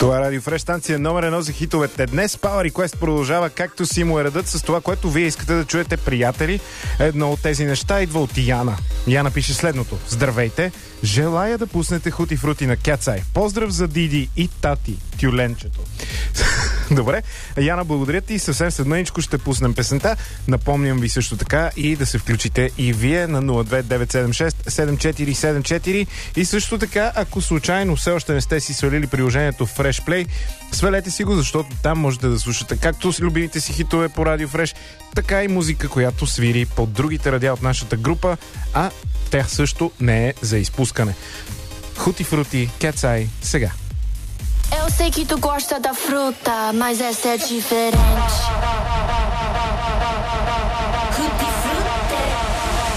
Това е Радио Фреш, станция номер 1 за хитовете. Днес Power Request продължава както си му е редът с това, което вие искате да чуете, приятели. Едно от тези неща идва от Яна. Яна пише следното. Здравейте! Желая да пуснете Хути Фрути на Cat's Eye. Поздрав за Диди и Тати, тюленчето. Добре, Яна, благодаря ти. Съвсем след мъничко ще пуснем песента. Напомням ви също така и да се включите и вие на 02976-7474. И също така, ако случайно все още не сте си свалили приложението Fresh Play, свалете си го, защото там можете да слушате както с любимите си хитове по Радио Фреш, така и музика, която свири под другите радиа от нашата група, а тя също не е за изпускане. Хути Фрути, Cat's Eye, сега. Eu sei que tu gosta da fruta, mas essa é diferente.